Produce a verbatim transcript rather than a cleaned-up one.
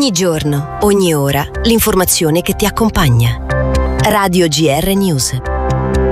Ogni giorno, ogni ora, l'informazione che ti accompagna. Radio G R News.